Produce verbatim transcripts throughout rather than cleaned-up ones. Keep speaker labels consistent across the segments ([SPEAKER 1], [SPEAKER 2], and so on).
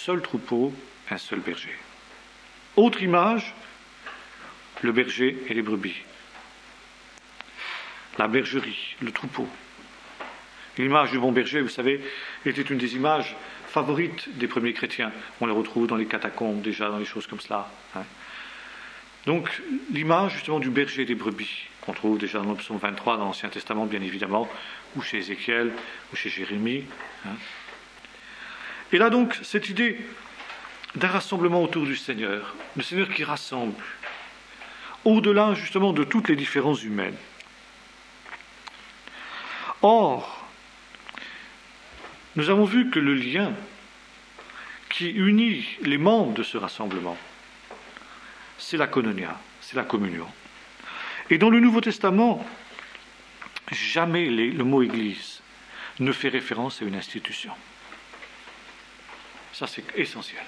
[SPEAKER 1] seul troupeau, un seul berger. Autre image, le berger et les brebis. La bergerie, le troupeau. L'image du bon berger, vous savez, était une des images favorites des premiers chrétiens. On les retrouve dans les catacombes, déjà, dans les choses comme cela. Hein. Donc, l'image, justement, du berger et des brebis, qu'on trouve déjà dans le psaume vingt-trois, dans l'Ancien Testament, bien évidemment, ou chez Ézéchiel, ou chez Jérémie. Hein. Et là, donc, cette idée d'un rassemblement autour du Seigneur, le Seigneur qui rassemble, au-delà, justement, de toutes les différences humaines. Or, nous avons vu que le lien qui unit les membres de ce rassemblement, c'est la koinonia, c'est la communion. Et dans le Nouveau Testament, jamais les, le mot Église ne fait référence à une institution. Ça, c'est essentiel.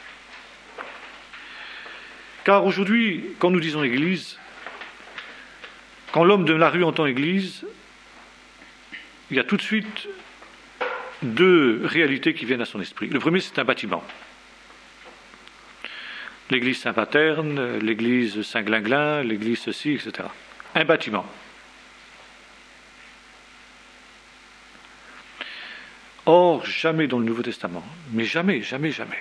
[SPEAKER 1] Car aujourd'hui, quand nous disons Église, quand l'homme de la rue entend Église, il y a tout de suite deux réalités qui viennent à son esprit. Le premier, c'est un bâtiment. L'église Saint-Paterne, l'église Saint-Glinglin, l'église ceci, et cetera. Un bâtiment. Or, jamais dans le Nouveau Testament, mais jamais, jamais, jamais,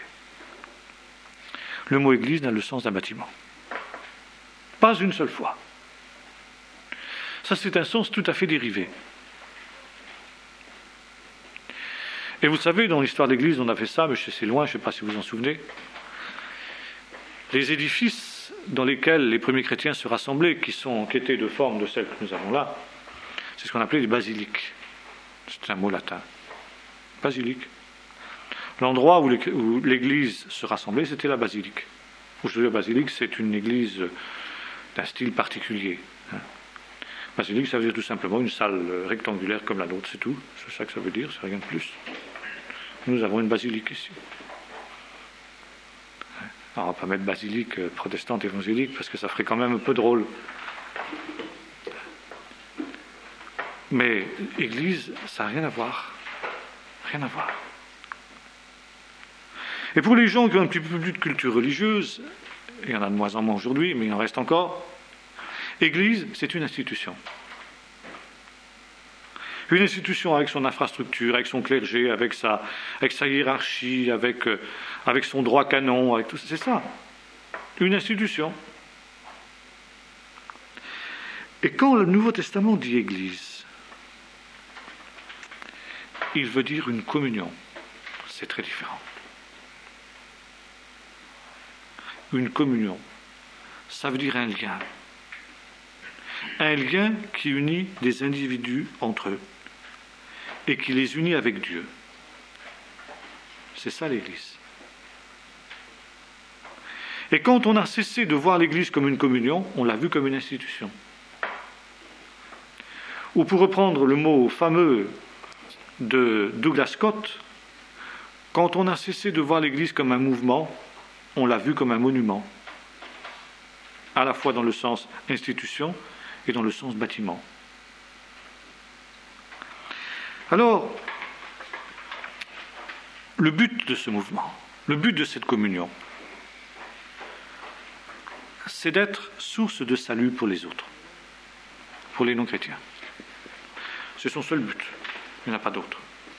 [SPEAKER 1] le mot église n'a le sens d'un bâtiment. Pas une seule fois. Ça, c'est un sens tout à fait dérivé. Et vous savez, dans l'histoire de l'Église, on a fait ça, mais c'est loin, je ne sais pas si vous vous en souvenez. Les édifices dans lesquels les premiers chrétiens se rassemblaient, qui, sont, qui étaient de forme de celle que nous avons là, c'est ce qu'on appelait les basiliques. C'est un mot latin. Basilique. L'endroit où, les, où l'Église se rassemblait, c'était la basilique. Aujourd'hui, la basilique, c'est une église d'un style particulier. Hein. Basilique, ça veut dire tout simplement une salle rectangulaire comme la nôtre, c'est tout. C'est ça que ça veut dire, c'est rien de plus. Nous avons une basilique ici. Alors, on ne va pas mettre basilique protestante évangélique parce que ça ferait quand même un peu drôle. Mais église, ça n'a rien à voir. Rien à voir. Et pour les gens qui ont un petit peu plus de culture religieuse, il y en a de moins en moins aujourd'hui, mais il en reste encore, église, c'est une institution. Une institution avec son infrastructure, avec son clergé, avec sa, avec sa hiérarchie, avec, euh, avec son droit canon, avec tout ça. C'est ça. Une institution. Et quand le Nouveau Testament dit Église, il veut dire une communion. C'est très différent. Une communion, ça veut dire un lien. Un lien qui unit des individus entre eux et qui les unit avec Dieu. C'est ça l'Église. Et quand on a cessé de voir l'Église comme une communion, on l'a vue comme une institution. Ou pour reprendre le mot fameux de Douglas Scott, quand on a cessé de voir l'Église comme un mouvement, on l'a vue comme un monument, à la fois dans le sens institution et dans le sens bâtiment. Alors, le but de ce mouvement, le but de cette communion, c'est d'être source de salut pour les autres, pour les non-chrétiens. C'est son seul but, il n'y en a pas d'autre.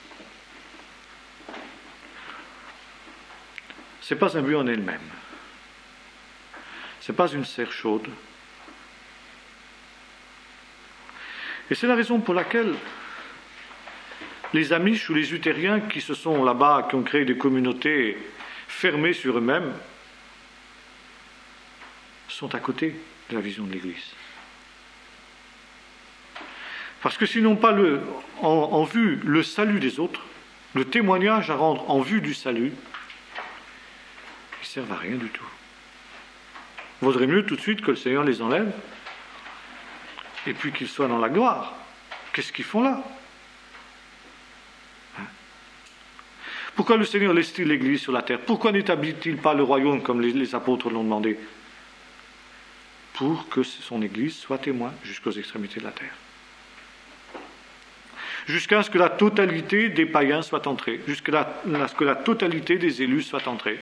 [SPEAKER 1] Ce n'est pas un but en elle-même. Ce n'est pas une serre chaude. Et c'est la raison pour laquelle les Amish ou les Luthériens qui se sont là-bas, qui ont créé des communautés fermées sur eux-mêmes, sont à côté de la vision de l'Église. Parce que s'ils n'ont pas le, en, en vue le salut des autres, le témoignage à rendre en vue du salut, ils ne servent à rien du tout. Il vaudrait mieux tout de suite que le Seigneur les enlève et puis qu'ils soient dans la gloire. Qu'est-ce qu'ils font là ? Hein ? Pourquoi le Seigneur laisse-t-il l'Église sur la terre ? Pourquoi n'établit-il pas le royaume comme les, les apôtres l'ont demandé ? Pour que son Église soit témoin jusqu'aux extrémités de la terre. jusqu'à ce que la totalité des païens soit entrée, jusqu'à ce que la totalité des élus soit entrée,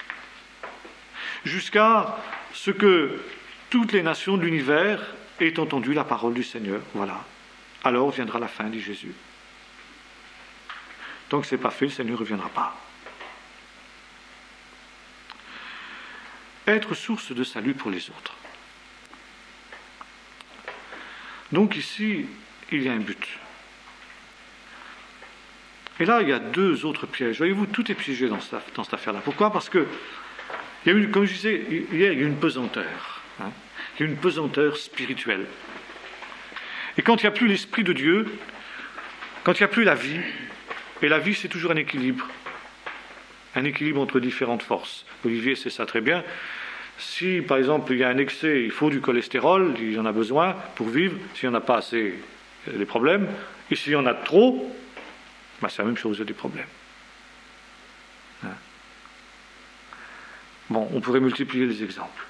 [SPEAKER 1] jusqu'à ce que toutes les nations de l'univers aient entendu la parole du Seigneur. Voilà. Alors viendra la fin, dit Jésus. Tant que ce n'est pas fait, le Seigneur ne reviendra pas. Être source de salut pour les autres. Donc ici, il y a un but. Et là, il y a deux autres pièges. Voyez-vous, tout est piégé dans cette, dans cette affaire-là. Pourquoi ? Parce que, il y a une, comme je disais hier, il y a une pesanteur. Hein, il y a une pesanteur spirituelle. Et quand il n'y a plus l'Esprit de Dieu, quand il n'y a plus la vie, et la vie c'est toujours un équilibre, un équilibre entre différentes forces. Olivier sait ça très bien. Si par exemple il y a un excès, il faut du cholestérol, il y en a besoin pour vivre, s'il n'y en a pas assez, il y a des problèmes, et s'il y en a trop, ben c'est la même chose, il y a des problèmes. Hein? Bon, on pourrait multiplier les exemples.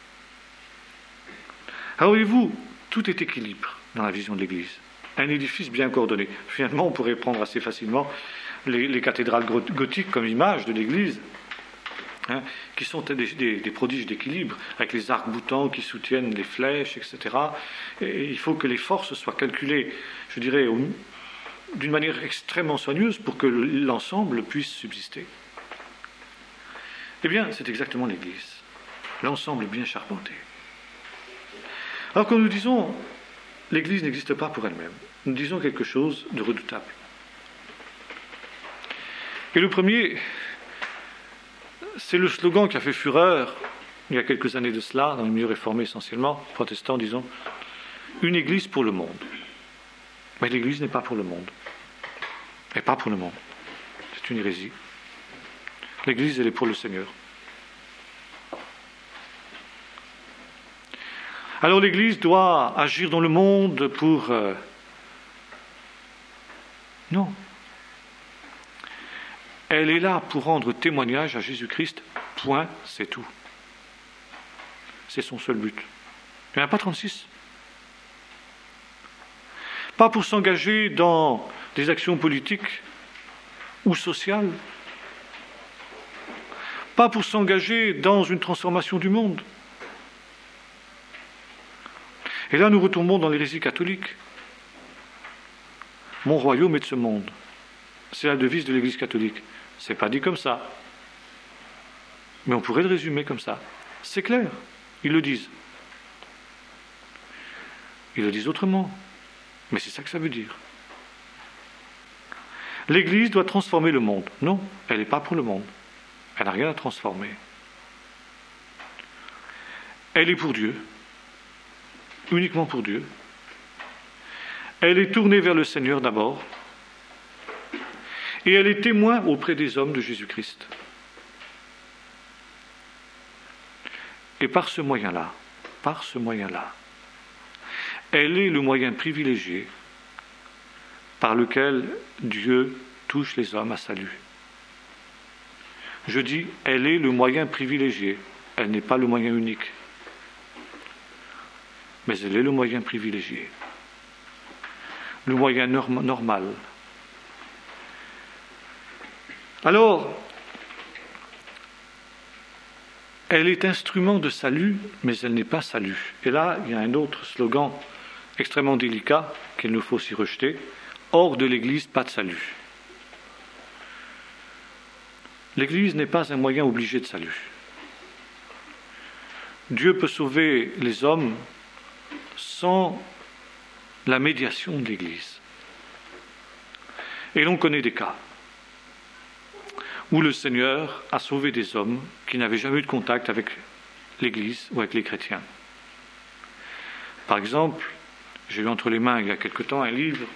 [SPEAKER 1] Alors voyez-vous, tout est équilibre dans la vision de l'Église. Un édifice bien coordonné. Finalement, on pourrait prendre assez facilement les, les cathédrales gothiques comme image de l'Église, hein, qui sont des, des, des prodiges d'équilibre, avec les arcs boutants qui soutiennent les flèches, et cetera. Et il faut que les forces soient calculées, je dirais, au, d'une manière extrêmement soigneuse pour que l'ensemble puisse subsister. Eh bien, c'est exactement l'Église. L'ensemble bien charpenté. Alors quand nous disons l'Église n'existe pas pour elle-même, nous disons quelque chose de redoutable. Et le premier, c'est le slogan qui a fait fureur il y a quelques années de cela, dans les milieux réformés essentiellement, protestants disons, une Église pour le monde. Mais l'Église n'est pas pour le monde. Elle n'est pas pour le monde. C'est une hérésie. L'Église, elle est pour le Seigneur. Alors l'Église doit agir dans le monde pour... Euh... Non. Elle est là pour rendre témoignage à Jésus-Christ, point, c'est tout. C'est son seul but. Il n'y en a pas trente-six. Pas pour s'engager dans des actions politiques ou sociales. Pas pour s'engager dans une transformation du monde. Et là, nous retombons dans l'hérésie catholique. Mon royaume est de ce monde. C'est la devise de l'Église catholique. C'est pas dit comme ça. Mais on pourrait le résumer comme ça. C'est clair. Ils le disent. Ils le disent autrement. Mais c'est ça que ça veut dire. L'Église doit transformer le monde. Non, elle n'est pas pour le monde. Elle n'a rien à transformer. Elle est pour Dieu. Uniquement pour Dieu. Elle est tournée vers le Seigneur d'abord. Et elle est témoin auprès des hommes de Jésus-Christ. Et par ce moyen-là, par ce moyen-là, elle est le moyen privilégié par lequel Dieu touche les hommes à salut. Je dis, elle est le moyen privilégié, elle n'est pas le moyen unique. Mais elle est le moyen privilégié. Le moyen norm- normal. Alors, elle est instrument de salut, mais elle n'est pas salut. Et là, il y a un autre slogan extrêmement délicat qu'il nous faut s'y rejeter. Hors de l'Église, pas de salut. L'Église n'est pas un moyen obligé de salut. Dieu peut sauver les hommes sans la médiation de l'Église. Et l'on connaît des cas où le Seigneur a sauvé des hommes qui n'avaient jamais eu de contact avec l'Église ou avec les chrétiens. Par exemple, j'ai eu entre les mains il y a quelque temps un livre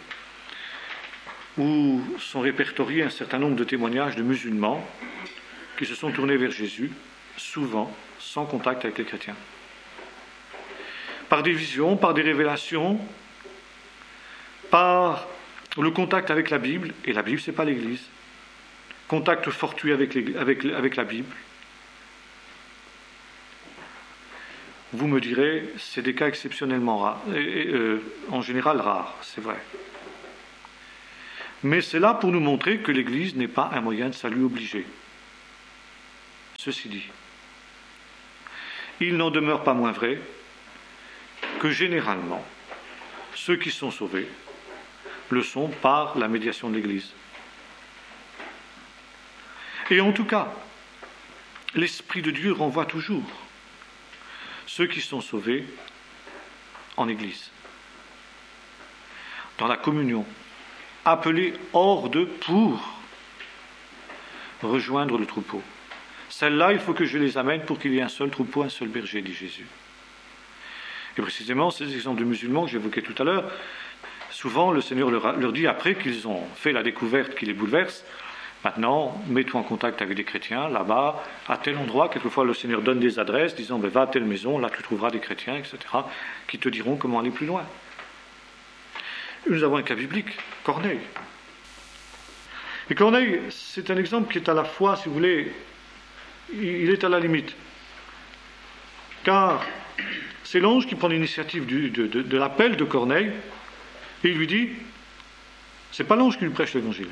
[SPEAKER 1] où sont répertoriés un certain nombre de témoignages de musulmans qui se sont tournés vers Jésus, souvent sans contact avec les chrétiens. Par des visions, par des révélations, par le contact avec la Bible, et la Bible, ce n'est pas l'Église. Contact fortuit avec, avec, avec la Bible. Vous me direz, c'est des cas exceptionnellement rares, et, et, euh, en général rares, c'est vrai. Mais c'est là pour nous montrer que l'Église n'est pas un moyen de salut obligé. Ceci dit, il n'en demeure pas moins vrai que généralement, ceux qui sont sauvés le sont par la médiation de l'Église. Et en tout cas, l'Esprit de Dieu renvoie toujours ceux qui sont sauvés en Église, dans la communion, appelés hors d'eux pour rejoindre le troupeau. Celles-là, il faut que je les amène pour qu'il y ait un seul troupeau, un seul berger, dit Jésus. Et précisément, ces exemples de musulmans que j'évoquais tout à l'heure, souvent le Seigneur leur, leur dit, après qu'ils ont fait la découverte qui les bouleverse, maintenant, mets-toi en contact avec des chrétiens, là-bas, à tel endroit. Quelquefois, le Seigneur donne des adresses, disant, ben, va à telle maison, là tu trouveras des chrétiens, et cetera, qui te diront comment aller plus loin. Nous avons un cas biblique, Corneille. Et Corneille, c'est un exemple qui est à la fois, si vous voulez, il est à la limite. Car c'est l'ange qui prend l'initiative du, de, de, de l'appel de Corneille, et il lui dit, c'est pas l'ange qui lui prêche l'évangile.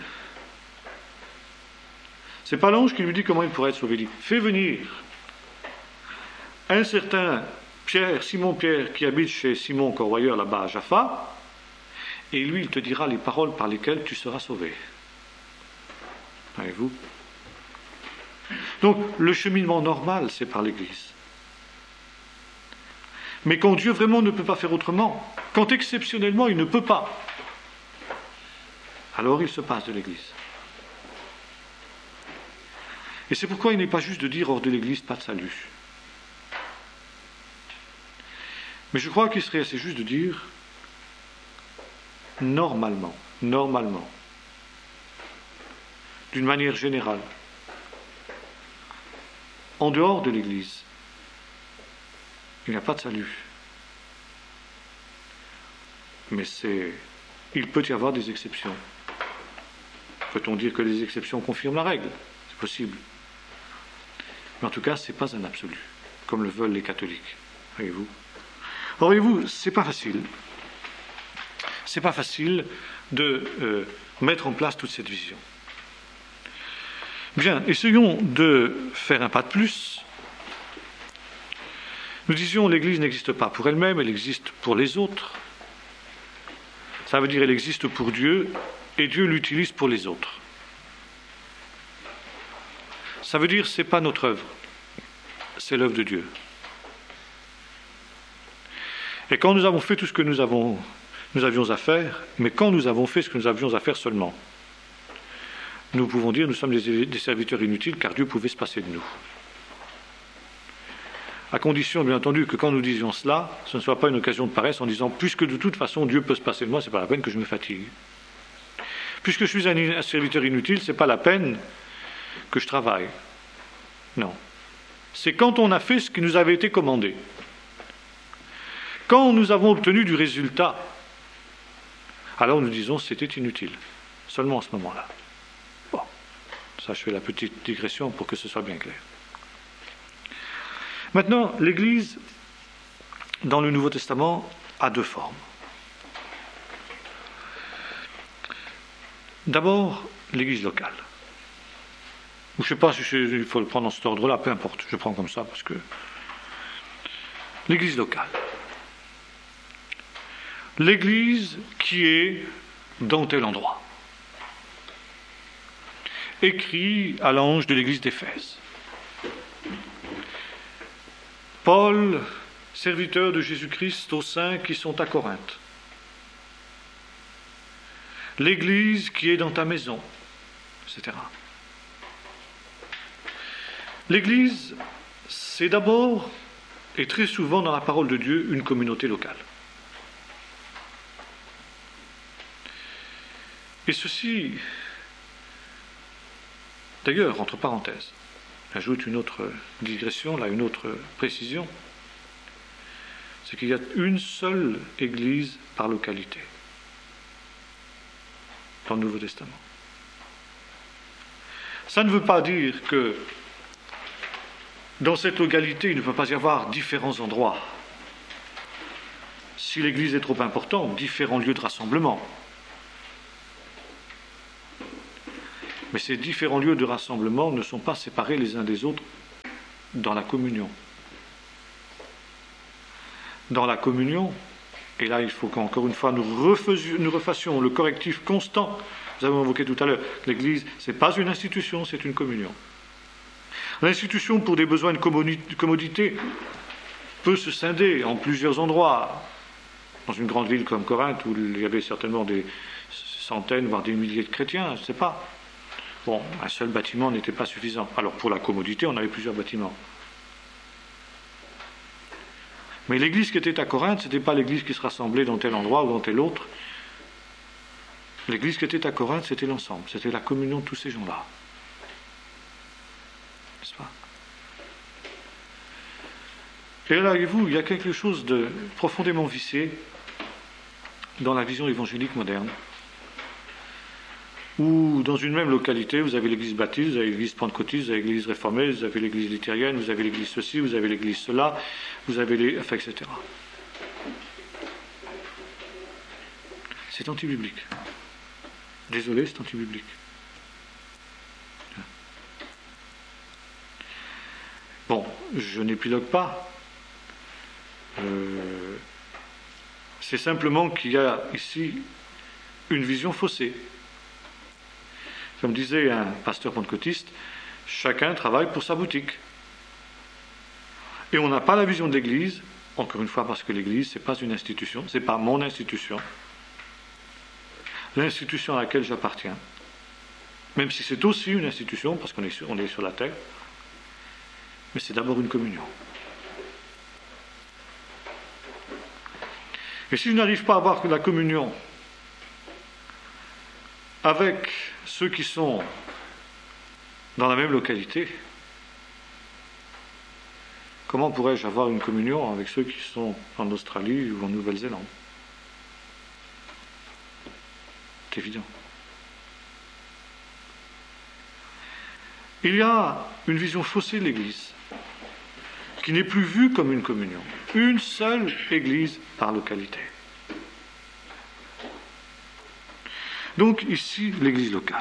[SPEAKER 1] C'est pas l'ange qui lui dit comment il pourrait être sauvé. Il dit, fais venir un certain Pierre, Simon-Pierre, qui habite chez Simon Corroyeur, là-bas à Jaffa, et lui, il te dira les paroles par lesquelles tu seras sauvé. Voyez-vous ? Donc, le cheminement normal, c'est par l'Église. Mais quand Dieu vraiment ne peut pas faire autrement, quand exceptionnellement il ne peut pas, alors il se passe de l'Église. Et c'est pourquoi il n'est pas juste de dire hors de l'Église, pas de salut. Mais je crois qu'il serait assez juste de dire normalement, normalement, d'une manière générale, en dehors de l'Église, il n'y a pas de salut. Mais c'est, il peut y avoir des exceptions. Peut-on dire que les exceptions confirment la règle ? C'est possible. Mais en tout cas, ce n'est pas un absolu, comme le veulent les catholiques. Voyez-vous ? Alors, voyez-vous, ce n'est pas facile. Ce n'est pas facile de euh, mettre en place toute cette vision. Bien, essayons de faire un pas de plus. Nous disions, l'Église n'existe pas pour elle-même, elle existe pour les autres. Ça veut dire qu'elle existe pour Dieu, et Dieu l'utilise pour les autres. Ça veut dire que ce n'est pas notre œuvre, c'est l'œuvre de Dieu. Et quand nous avons fait tout ce que nous, avons, nous avions à faire, mais quand nous avons fait ce que nous avions à faire seulement, nous pouvons dire que nous sommes des, des serviteurs inutiles, car Dieu pouvait se passer de nous. À condition, bien entendu, que quand nous disions cela, ce ne soit pas une occasion de paresse en disant « puisque de toute façon Dieu peut se passer de moi, ce n'est pas la peine que je me fatigue. Puisque je suis un, un serviteur inutile, ce n'est pas la peine que je travaille. » Non. C'est quand on a fait ce qui nous avait été commandé. Quand nous avons obtenu du résultat, alors nous disons « c'était inutile. » Seulement à ce moment-là. Bon, ça je fais la petite digression pour que ce soit bien clair. Maintenant, l'Église, dans le Nouveau Testament, a deux formes. D'abord, l'Église locale. Je ne sais pas si il faut le prendre dans cet ordre-là, peu importe, je prends comme ça, parce que... L'Église locale. L'Église qui est dans tel endroit. Écrit à l'ange de l'Église d'Éphèse. Paul, serviteur de Jésus-Christ aux saints qui sont à Corinthe. L'Église qui est dans ta maison, et cetera. L'Église, c'est d'abord, et très souvent dans la parole de Dieu, une communauté locale. Et ceci, d'ailleurs, entre parenthèses, j'ajoute une autre digression, là, une autre précision, c'est qu'il y a une seule Église par localité dans le Nouveau Testament. Ça ne veut pas dire que dans cette localité, il ne peut pas y avoir différents endroits. Si l'Église est trop importante, différents lieux de rassemblement. Mais ces différents lieux de rassemblement ne sont pas séparés les uns des autres dans la communion. Dans la communion, et là il faut qu'encore une fois nous, refaisions, nous refassions le correctif constant. Nous avons évoqué tout à l'heure, l'Église, ce n'est pas une institution, c'est une communion. L'institution, pour des besoins de commodité, peut se scinder en plusieurs endroits. Dans une grande ville comme Corinthe, où il y avait certainement des centaines, voire des milliers de chrétiens, je ne sais pas. Bon, un seul bâtiment n'était pas suffisant. Alors pour la commodité, on avait plusieurs bâtiments. Mais l'église qui était à Corinthe, ce n'était pas l'église qui se rassemblait dans tel endroit ou dans tel autre. L'église qui était à Corinthe, c'était l'ensemble. C'était la communion de tous ces gens-là. N'est-ce pas? Et là, voyez-vous, il y a quelque chose de profondément vicié dans la vision évangélique moderne, où dans une même localité, vous avez l'église baptiste, vous avez l'église pentecôtiste, vous avez l'église réformée, vous avez l'église luthérienne, vous avez l'église ceci, vous avez l'église cela, vous avez les... enfin, et cetera. C'est anti-biblique. Désolé, c'est anti-biblique. Bon, je n'épilogue pas. Euh, c'est simplement qu'il y a ici une vision faussée. Comme disait un pasteur pentecôtiste, chacun travaille pour sa boutique. Et on n'a pas la vision de l'Église, encore une fois parce que l'Église, ce n'est pas une institution, ce n'est pas mon institution, l'institution à laquelle j'appartiens, même si c'est aussi une institution, parce qu'on est sur, on est sur la terre, mais c'est d'abord une communion. Et si je n'arrive pas à avoir la communion avec ceux qui sont dans la même localité, comment pourrais-je avoir une communion avec ceux qui sont en Australie ou en Nouvelle-Zélande? C'est évident. Il y a une vision faussée de l'Église, qui n'est plus vue comme une communion. Une seule Église par localité. Donc ici, l'Église locale.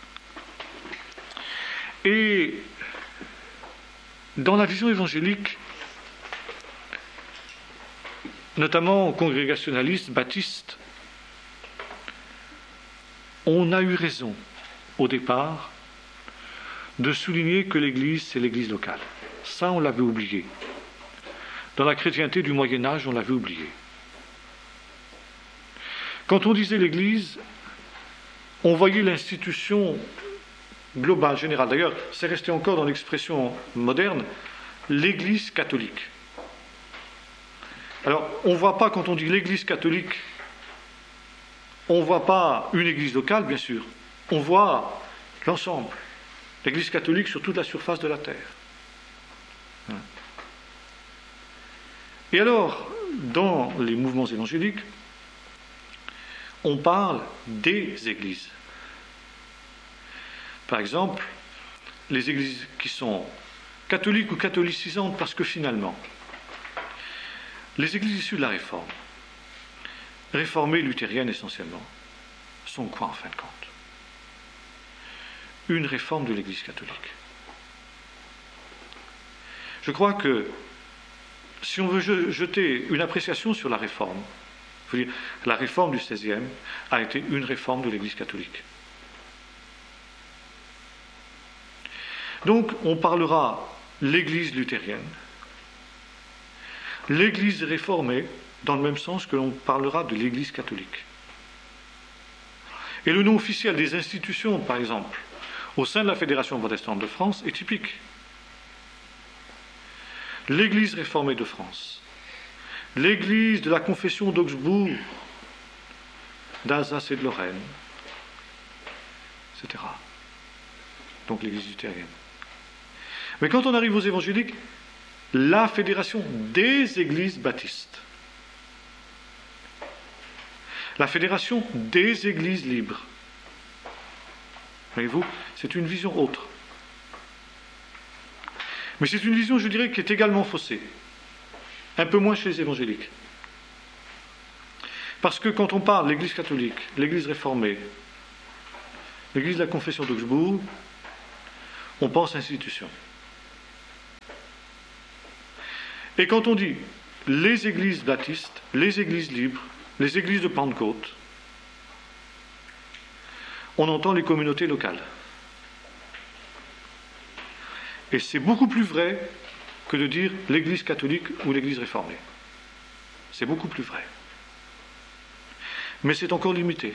[SPEAKER 1] Et dans la vision évangélique, notamment congrégationaliste, baptiste, on a eu raison, au départ, de souligner que l'Église, c'est l'Église locale. Ça, on l'avait oublié. Dans la chrétienté du Moyen-Âge, on l'avait oublié. Quand on disait l'Église, on voyait l'institution globale, générale. D'ailleurs, c'est resté encore dans l'expression moderne, l'Église catholique. Alors, on ne voit pas, quand on dit l'Église catholique, on ne voit pas une Église locale, bien sûr. On voit l'ensemble. L'Église catholique sur toute la surface de la terre. Et alors, dans les mouvements évangéliques, on parle des églises. Par exemple, les églises qui sont catholiques ou catholicisantes, parce que finalement, les églises issues de la Réforme, réformées luthériennes essentiellement, sont quoi en fin de compte? Une réforme de l'Église catholique. Je crois que si on veut jeter une appréciation sur la Réforme, il faut dire, la Réforme du seizième a été une réforme de l'Église catholique. Donc, on parlera l'Église luthérienne, l'Église réformée, dans le même sens que l'on parlera de l'Église catholique. Et le nom officiel des institutions, par exemple, au sein de la Fédération protestante de France, est typique. L'Église réformée de France, l'Église de la confession d'Augsbourg, d'Alsace et de Lorraine, et cetera. Donc l'Église luthérienne. Mais quand on arrive aux évangéliques, la Fédération des Églises baptistes, la Fédération des Églises libres. Voyez-vous, c'est une vision autre. Mais c'est une vision, je dirais, qui est également faussée. Un peu moins chez les évangéliques. Parce que quand on parle de l'Église catholique, l'Église réformée, l'église de la confession d'Augsbourg, on pense institution. Et quand on dit les églises baptistes, les églises libres, les églises de Pentecôte, on entend les communautés locales. Et c'est beaucoup plus vrai que de dire l'église catholique ou l'église réformée. C'est beaucoup plus vrai. Mais c'est encore limité.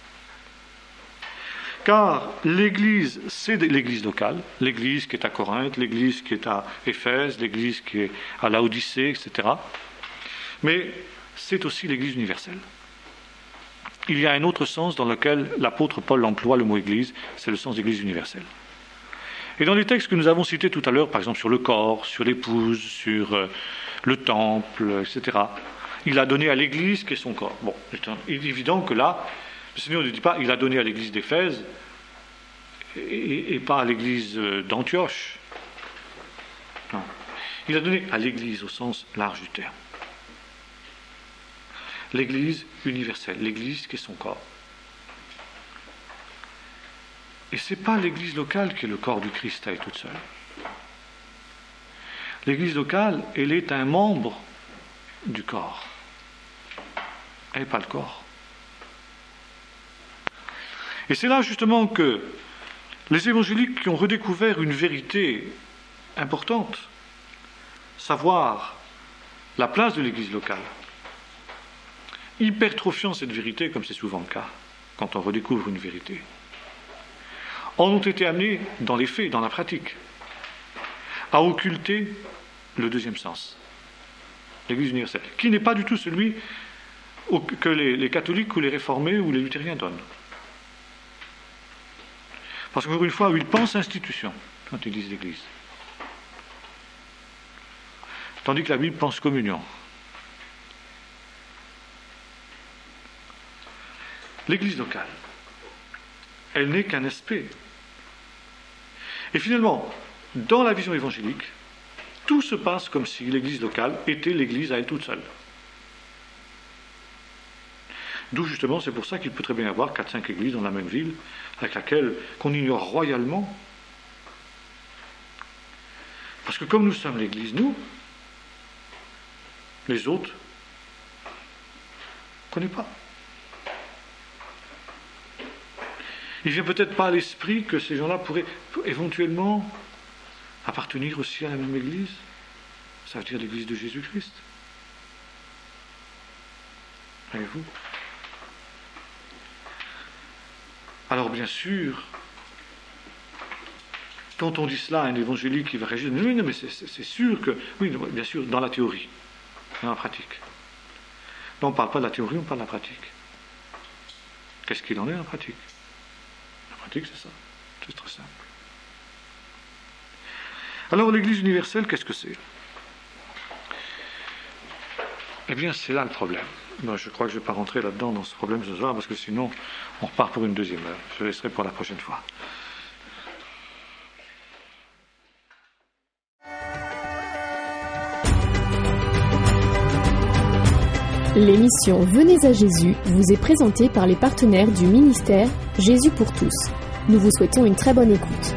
[SPEAKER 1] Car l'église, c'est l'église locale, l'église qui est à Corinthe, l'église qui est à Éphèse, l'église qui est à Laodicée, et cetera. Mais c'est aussi l'église universelle. Il y a un autre sens dans lequel l'apôtre Paul emploie le mot église, c'est le sens d'église universelle. Et dans les textes que nous avons cités tout à l'heure, par exemple sur le corps, sur l'épouse, sur euh, le temple, et cetera, il a donné à l'église qui est son corps. Bon, il est évident que là, le Seigneur ne dit pas il a donné à l'église d'Éphèse et, et pas à l'église d'Antioche. Non. Il a donné à l'église au sens large du terme. L'église universelle, l'église qui est son corps. Et ce n'est pas l'église locale qui est le corps du Christ à elle toute seule. L'église locale, elle est un membre du corps. Elle n'est pas le corps. Et c'est là justement que les évangéliques qui ont redécouvert une vérité importante, savoir la place de l'église locale, hypertrophiant cette vérité, comme c'est souvent le cas quand on redécouvre une vérité, en ont été amenés dans les faits, dans la pratique, à occulter le deuxième sens, l'église universelle, qui n'est pas du tout celui que les, les catholiques ou les réformés ou les luthériens donnent. Parce qu'encore une fois, ils pensent institution quand ils disent l'Église. Tandis que la Bible pense communion. L'Église locale, elle n'est qu'un aspect. Et finalement, dans la vision évangélique, tout se passe comme si l'Église locale était l'Église à elle toute seule. D'où justement, c'est pour ça qu'il peut très bien y avoir quatre cinq églises dans la même ville, avec laquelle qu'on ignore royalement. Parce que comme nous sommes l'église, nous, les autres, on ne connaît pas. Il ne vient peut-être pas à l'esprit que ces gens-là pourraient éventuellement appartenir aussi à la même église. Ça veut dire l'église de Jésus-Christ. Voyez-vous ? Alors bien sûr, quand on dit cela à un évangélique qui va réagir, mais non, mais c'est, c'est, c'est sûr que, oui, bien sûr, dans la théorie, dans la pratique. Là, on ne parle pas de la théorie, on parle de la pratique. Qu'est-ce qu'il en est, la pratique ? La pratique, c'est ça. C'est très simple. Alors, l'Église universelle, qu'est-ce que c'est ? Eh bien, c'est là le problème. Ben, je crois que je ne vais pas rentrer là-dedans, dans ce problème ce soir, parce que sinon, on repart pour une deuxième heure. Je laisserai pour la prochaine fois.
[SPEAKER 2] L'émission Venez à Jésus vous est présentée par les partenaires du ministère Jésus pour tous. Nous vous souhaitons une très bonne écoute.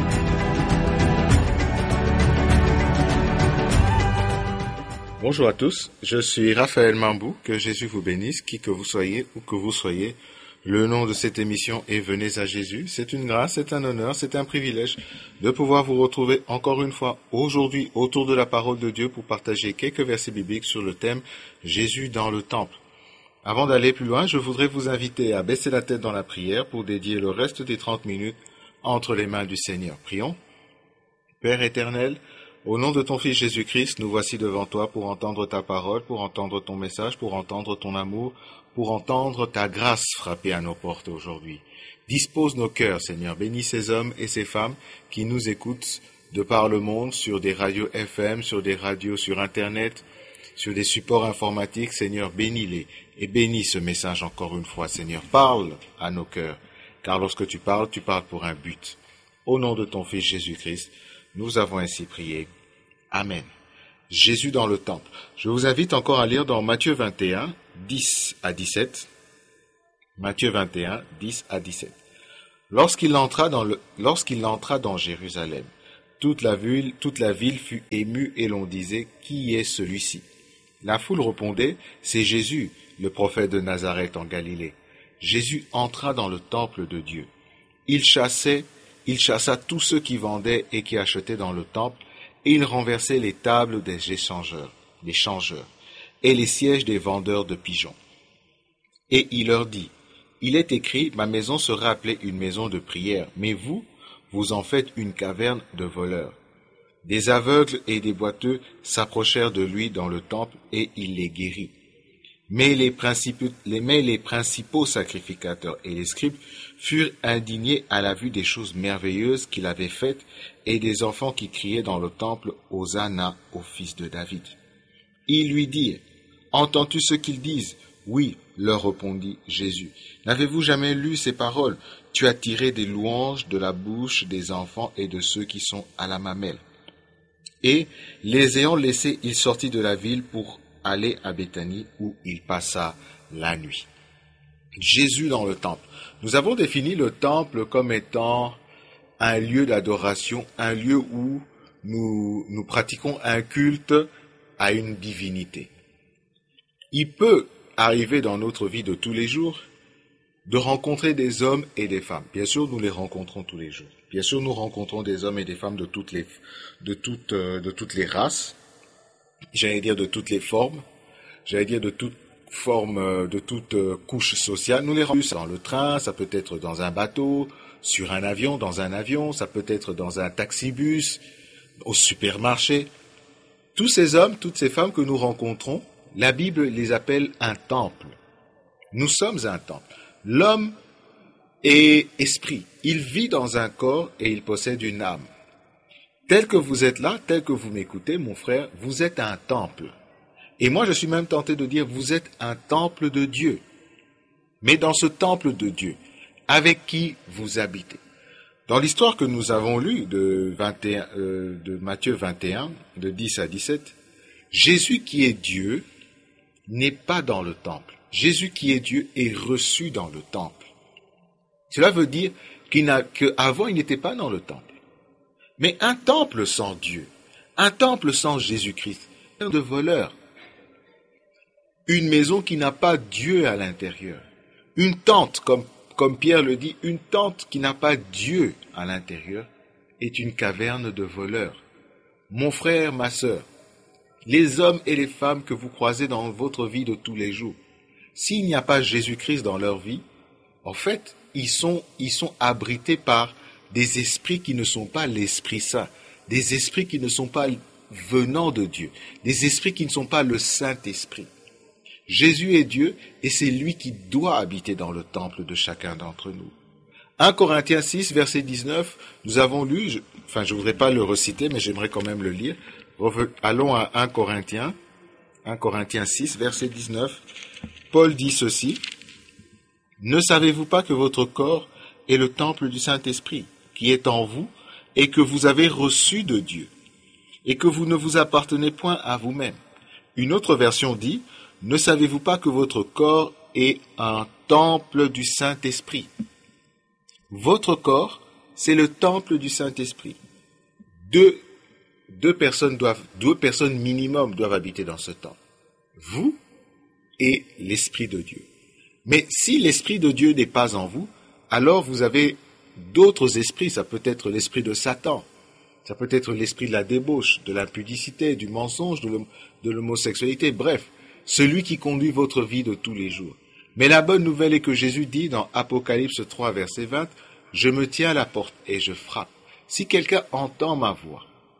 [SPEAKER 3] Bonjour à tous, je suis Raphaël Mambou, que Jésus vous bénisse, qui que vous soyez ou que vous soyez. Le nom de cette émission est Venez à Jésus. C'est une grâce, c'est un honneur, c'est un privilège de pouvoir vous retrouver encore une fois aujourd'hui autour de la parole de Dieu pour partager quelques versets bibliques sur le thème Jésus dans le temple. Avant d'aller plus loin, je voudrais vous inviter à baisser la tête dans la prière pour dédier le reste des trente minutes entre les mains du Seigneur. Prions. Père éternel, au nom de ton Fils Jésus-Christ, nous voici devant toi pour entendre ta parole, pour entendre ton message, pour entendre ton amour, pour entendre ta grâce frapper à nos portes aujourd'hui. Dispose nos cœurs, Seigneur. Bénis ces hommes et ces femmes qui nous écoutent de par le monde, sur des radios F M, sur des radios sur Internet, sur des supports informatiques. Seigneur, bénis-les et bénis ce message encore une fois. Seigneur, parle à nos cœurs, car lorsque tu parles, tu parles pour un but. Au nom de ton Fils Jésus-Christ, nous avons ainsi prié. Amen. Jésus dans le temple. Je vous invite encore à lire dans Matthieu vingt et un, dix à dix-sept. Matthieu vingt et un, dix à dix-sept. Lorsqu'il entra dans le, lorsqu'il entra dans Jérusalem, toute la ville, toute la ville fut émue et l'on disait, qui est celui-ci? La foule répondait, c'est Jésus, le prophète de Nazareth en Galilée. Jésus entra dans le temple de Dieu. Il chassait, il chassa tous ceux qui vendaient et qui achetaient dans le temple, et il renversait les tables des échangeurs, des changeurs, et les sièges des vendeurs de pigeons. Et il leur dit, il est écrit, ma maison sera appelée une maison de prière, mais vous, vous en faites une caverne de voleurs. Des aveugles et des boiteux s'approchèrent de lui dans le temple et il les guérit. Mais les principaux, les, mais les principaux sacrificateurs et les scribes furent indignés à la vue des choses merveilleuses qu'il avait faites et des enfants qui criaient dans le temple Hosanna au fils de David. Ils lui dirent, entends-tu ce qu'ils disent? Oui, leur répondit Jésus. N'avez-vous jamais lu ces paroles? Tu as tiré des louanges de la bouche des enfants et de ceux qui sont à la mamelle. Et, les ayant laissés, il sortit de la ville pour aller à Béthanie où il passa la nuit. Jésus dans le temple. Nous avons défini le temple comme étant un lieu d'adoration, un lieu où nous, nous pratiquons un culte à une divinité. Il peut arriver dans notre vie de tous les jours de rencontrer des hommes et des femmes. Bien sûr, nous les rencontrons tous les jours. Bien sûr, nous rencontrons des hommes et des femmes de toutes les, de toutes, de toutes les races. J'allais dire de toutes les formes. J'allais dire de toutes formes, de toutes couches sociales. Nous les rencontrons dans le train, ça peut être dans un bateau, sur un avion, dans un avion, ça peut être dans un taxibus, au supermarché. Tous ces hommes, toutes ces femmes que nous rencontrons, la Bible les appelle un temple. Nous sommes un temple. L'homme est esprit. Il vit dans un corps et il possède une âme. Tel que vous êtes là, tel que vous m'écoutez, mon frère, vous êtes un temple. Et moi, je suis même tenté de dire, vous êtes un temple de Dieu. Mais dans ce temple de Dieu, avec qui vous habitez. Dans l'histoire que nous avons lue de, vingt et un, euh, de Matthieu vingt et un, de dix à dix-sept, Jésus qui est Dieu n'est pas dans le temple. Jésus qui est Dieu est reçu dans le temple. Cela veut dire qu'il n'a, qu'avant il n'était pas dans le temple. Mais un temple sans Dieu, un temple sans Jésus-Christ, de voleurs. Une maison qui n'a pas Dieu à l'intérieur. Une tente, comme, comme Pierre le dit, une tente qui n'a pas Dieu à l'intérieur est une caverne de voleurs. Mon frère, ma sœur, les hommes et les femmes que vous croisez dans votre vie de tous les jours, s'il n'y a pas Jésus-Christ dans leur vie, en fait, ils sont, ils sont abrités par des esprits qui ne sont pas l'Esprit Saint, des esprits qui ne sont pas venant de Dieu, des esprits qui ne sont pas le Saint-Esprit. Jésus est Dieu et c'est lui qui doit habiter dans le temple de chacun d'entre nous. un Corinthiens six, verset dix-neuf, nous avons lu, je, enfin je ne voudrais pas le reciter, mais j'aimerais quand même le lire. Allons à un Corinthiens, un Corinthiens six, verset dix-neuf. Paul dit ceci, « Ne savez-vous pas que votre corps est le temple du Saint-Esprit, qui est en vous, et que vous avez reçu de Dieu, et que vous ne vous appartenez point à vous-même. » Une autre version dit, « Ne savez-vous pas que votre corps est un temple du Saint-Esprit ?» Votre corps, c'est le temple du Saint-Esprit. Deux, deux personnes doivent, deux personnes minimum doivent habiter dans ce temple. Vous et l'Esprit de Dieu. Mais si l'Esprit de Dieu n'est pas en vous, alors vous avez d'autres esprits. Ça peut être l'esprit de Satan, ça peut être l'esprit de la débauche, de l'impudicité, du mensonge, de l'homosexualité, bref, celui qui conduit votre vie de tous les jours. Mais la bonne nouvelle est que Jésus dit dans Apocalypse trois, verset vingt, « Je me tiens à la porte et je frappe. Si quelqu'un entend ma voix,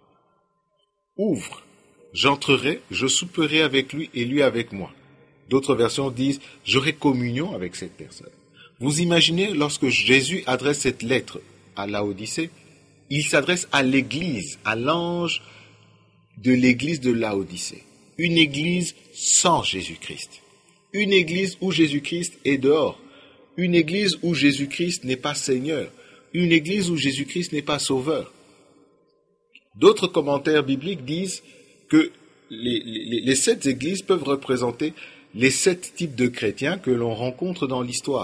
[SPEAKER 3] ouvre, j'entrerai, je souperai avec lui et lui avec moi. » D'autres versions disent, j'aurai communion avec cette personne. Vous imaginez, lorsque Jésus adresse cette lettre à Laodicée, il s'adresse à l'église, à l'ange de l'église de Laodicée. Une église sans Jésus-Christ. Une église où Jésus-Christ est dehors. Une église où Jésus-Christ n'est pas Seigneur. Une église où Jésus-Christ n'est pas Sauveur. D'autres commentaires bibliques disent que les, les, les sept églises peuvent représenter les sept types de chrétiens que l'on rencontre dans l'histoire.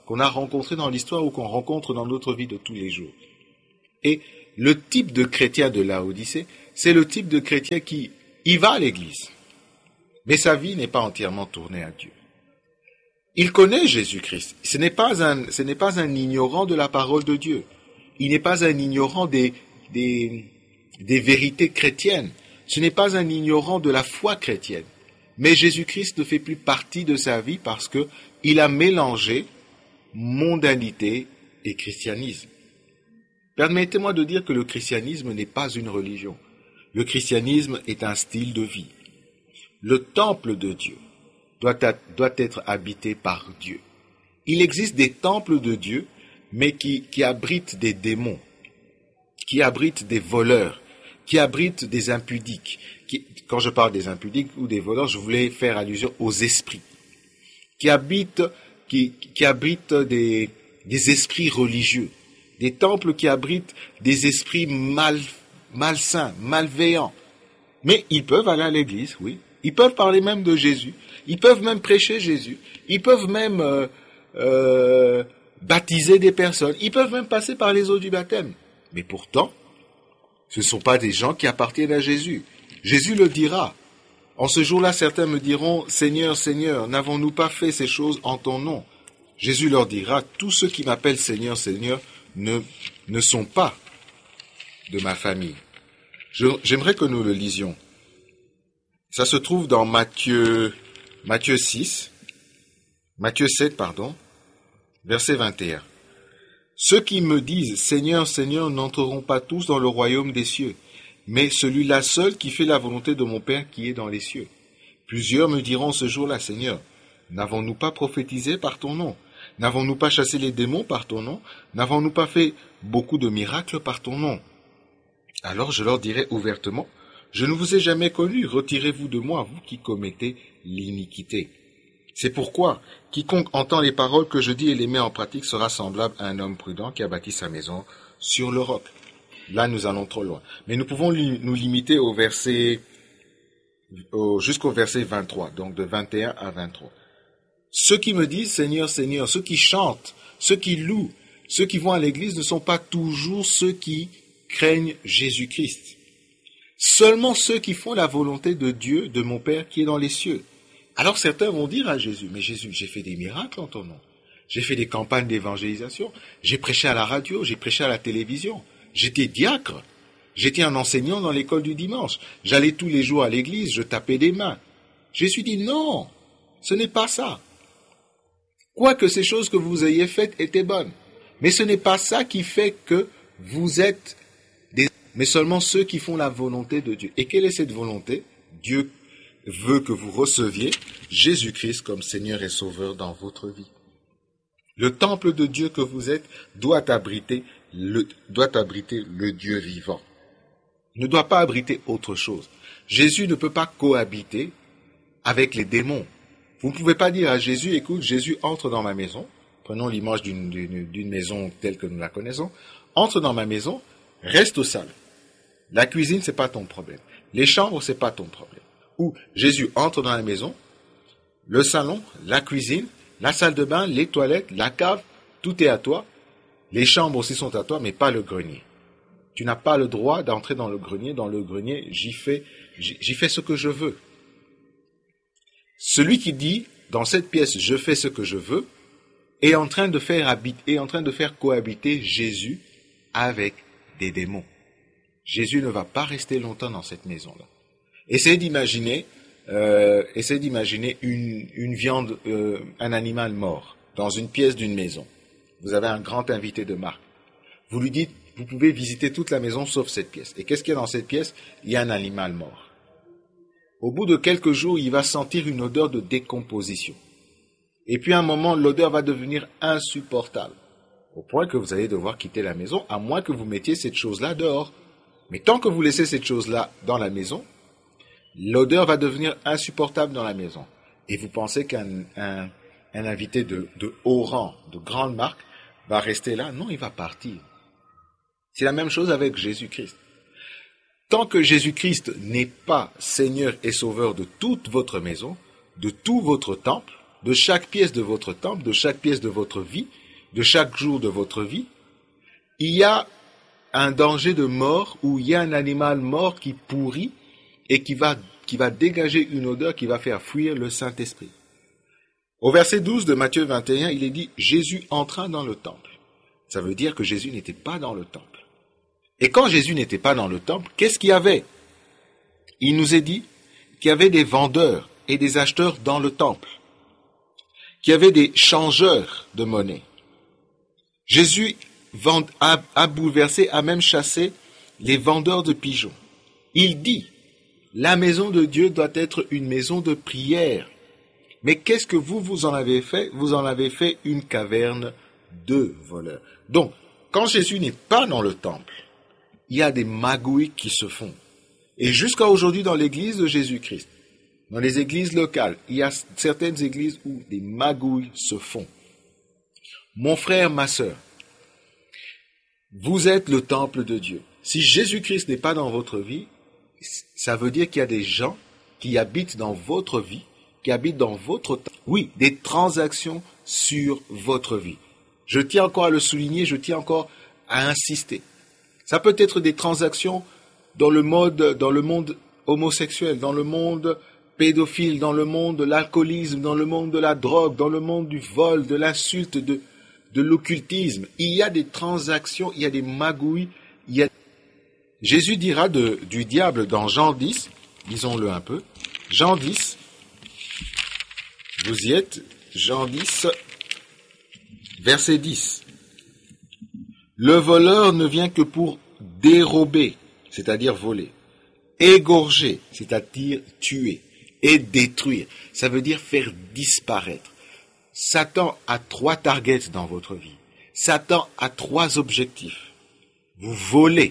[SPEAKER 3] qu'on a rencontrés dans l'histoire ou qu'on rencontre dans notre vie de tous les jours. Et le type de chrétien de Laodicée, c'est le type de chrétien qui y va à l'église, mais sa vie n'est pas entièrement tournée à Dieu. Il connaît Jésus-Christ. Ce n'est pas un, ce n'est pas un ignorant de la parole de Dieu. Il n'est pas un ignorant des, des, des vérités chrétiennes. Ce n'est pas un ignorant de la foi chrétienne. Mais Jésus-Christ ne fait plus partie de sa vie parce que il a mélangé mondanité et christianisme. Permettez-moi de dire que le christianisme n'est pas une religion. Le christianisme est un style de vie. Le temple de Dieu doit, doit être habité par Dieu. Il existe des temples de Dieu, mais qui, qui abritent des démons, qui abritent des voleurs, qui abritent des impudiques. Qui, quand je parle des impudiques ou des voleurs, je voulais faire allusion aux esprits, qui habitent, qui, qui abritent des, des esprits religieux, des temples qui abritent des esprits mal, malsains, malveillants. Mais ils peuvent aller à l'église, oui. Ils peuvent parler même de Jésus. Ils peuvent même prêcher Jésus. Ils peuvent même euh, euh, baptiser des personnes. Ils peuvent même passer par les eaux du baptême. Mais pourtant, ce ne sont pas des gens qui appartiennent à Jésus. Jésus le dira. En ce jour-là, certains me diront, « Seigneur, Seigneur, n'avons-nous pas fait ces choses en ton nom ?» Jésus leur dira, « Tous ceux qui m'appellent Seigneur, Seigneur ne, ne sont pas de ma famille. » Je, j'aimerais que nous le lisions. Ça se trouve dans Matthieu, Matthieu six, Matthieu sept, pardon, verset vingt et un. « Ceux qui me disent, Seigneur, Seigneur, n'entreront pas tous dans le royaume des cieux, mais celui-là seul qui fait la volonté de mon Père qui est dans les cieux. Plusieurs me diront ce jour-là, Seigneur, n'avons-nous pas prophétisé par ton nom? N'avons-nous pas chassé les démons par ton nom? N'avons-nous pas fait beaucoup de miracles par ton nom? Alors je leur dirai ouvertement, je ne vous ai jamais connu, retirez-vous de moi, vous qui commettez l'iniquité. C'est pourquoi, quiconque entend les paroles que je dis et les met en pratique sera semblable à un homme prudent qui a bâti sa maison sur le roc. Là, nous allons trop loin. Mais nous pouvons li- nous limiter au verset, au, jusqu'au verset vingt-trois, donc de vingt et un à vingt-trois. Ceux qui me disent Seigneur, Seigneur, ceux qui chantent, ceux qui louent, ceux qui vont à l'église ne sont pas toujours ceux qui craignent Jésus-Christ. Seulement ceux qui font la volonté de Dieu, de mon Père qui est dans les cieux. Alors certains vont dire à Jésus, mais Jésus, j'ai fait des miracles en ton nom. J'ai fait des campagnes d'évangélisation. J'ai prêché à la radio, j'ai prêché à la télévision. J'étais diacre. J'étais un enseignant dans l'école du dimanche. J'allais tous les jours à l'église, je tapais des mains. Jésus dit, non, ce n'est pas ça. Quoique ces choses que vous ayez faites étaient bonnes. Mais ce n'est pas ça qui fait que vous êtes des... mais seulement ceux qui font la volonté de Dieu. Et quelle est cette volonté? Dieu veut que vous receviez Jésus-Christ comme Seigneur et Sauveur dans votre vie. Le temple de Dieu que vous êtes doit abriter le, doit abriter le Dieu vivant. Ne doit pas abriter autre chose. Jésus ne peut pas cohabiter avec les démons. Vous ne pouvez pas dire à Jésus, écoute, Jésus entre dans ma maison. Prenons l'image d'une, d'une, d'une maison telle que nous la connaissons. Entre dans ma maison, reste au salon. La cuisine, c'est pas ton problème. Les chambres, c'est pas ton problème. Ou Jésus entre dans la maison, le salon, la cuisine, la salle de bain, les toilettes, la cave, tout est à toi. Les chambres aussi sont à toi, mais pas le grenier. Tu n'as pas le droit d'entrer dans le grenier. Dans le grenier, j'y fais, j'y fais ce que je veux. Celui qui dit, dans cette pièce, je fais ce que je veux, est en train de faire habiter, est en train de faire cohabiter Jésus avec des démons. Jésus ne va pas rester longtemps dans cette maison-là. Essayez d'imaginer, euh, essayez d'imaginer une, une viande, euh, un animal mort dans une pièce d'une maison. Vous avez un grand invité de marque. Vous lui dites, vous pouvez visiter toute la maison sauf cette pièce. Et qu'est-ce qu'il y a dans cette pièce? Il y a un animal mort. Au bout de quelques jours, il va sentir une odeur de décomposition. Et puis à un moment, l'odeur va devenir insupportable. Au point que vous allez devoir quitter la maison, à moins que vous mettiez cette chose-là dehors. Mais tant que vous laissez cette chose-là dans la maison, l'odeur va devenir insupportable dans la maison. Et vous pensez qu'un un, un invité de, de haut rang, de grande marque, va rester là? Non, il va partir. C'est la même chose avec Jésus-Christ. Tant que Jésus-Christ n'est pas Seigneur et Sauveur de toute votre maison, de tout votre temple, de chaque pièce de votre temple, de chaque pièce de votre vie, de chaque jour de votre vie, il y a un danger de mort où il y a un animal mort qui pourrit et qui va, qui va dégager une odeur qui va faire fuir le Saint-Esprit. Au verset douze de Matthieu vingt et un, il est dit « Jésus entra dans le temple ». Ça veut dire que Jésus n'était pas dans le temple. Et quand Jésus n'était pas dans le temple, qu'est-ce qu'il y avait? Il nous est dit qu'il y avait des vendeurs et des acheteurs dans le temple, qu'il y avait des changeurs de monnaie. Jésus a, a bouleversé, a même chassé les vendeurs de pigeons. Il dit, la maison de Dieu doit être une maison de prière. Mais qu'est-ce que vous, vous en avez fait? Vous en avez fait une caverne de voleurs. Donc, quand Jésus n'est pas dans le temple, il y a des magouilles qui se font. Et jusqu'à aujourd'hui, dans l'église de Jésus-Christ, dans les églises locales, il y a certaines églises où des magouilles se font. Mon frère, ma sœur, vous êtes le temple de Dieu. Si Jésus-Christ n'est pas dans votre vie, ça veut dire qu'il y a des gens qui habitent dans votre vie, qui habitent dans votre temps. Oui, des transactions sur votre vie. Je tiens encore à le souligner, je tiens encore à insister. Ça peut être des transactions dans le mode, dans le monde homosexuel, dans le monde pédophile, dans le monde de l'alcoolisme, dans le monde de la drogue, dans le monde du vol, de l'insulte, de, de l'occultisme. Il y a des transactions, il y a des magouilles, il y a... Jésus dira de, du diable dans Jean dix, lisons-le un peu, Jean dix, vous y êtes, Jean dix, verset dix. Le voleur ne vient que pour dérober, c'est-à-dire voler, égorger, c'est-à-dire tuer, et détruire, ça veut dire faire disparaître. Satan a trois targets dans votre vie. Satan a trois objectifs. Vous voler,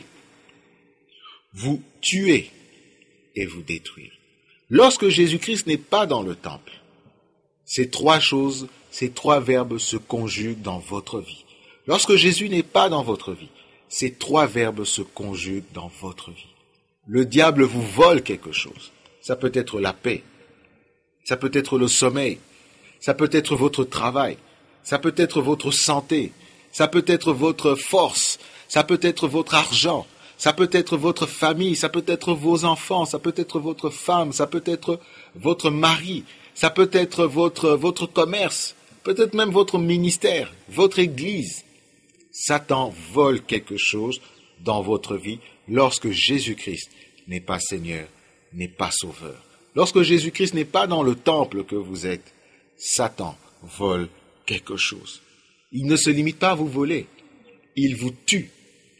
[SPEAKER 3] vous tuer et vous détruire. Lorsque Jésus-Christ n'est pas dans le temple, ces trois choses, ces trois verbes se conjuguent dans votre vie. Lorsque Jésus n'est pas dans votre vie, ces trois verbes se conjuguent dans votre vie. Le diable vous vole quelque chose. Ça peut être la paix, ça peut être le sommeil, ça peut être votre travail, ça peut être votre santé, ça peut être votre force, ça peut être votre argent, ça peut être votre famille, ça peut être vos enfants, ça peut être votre femme, ça peut être votre mari, ça peut être votre, votre commerce, peut-être même votre ministère, votre église. Satan vole quelque chose dans votre vie lorsque Jésus-Christ n'est pas Seigneur, n'est pas Sauveur. Lorsque Jésus-Christ n'est pas dans le temple que vous êtes, Satan vole quelque chose. Il ne se limite pas à vous voler, il vous tue.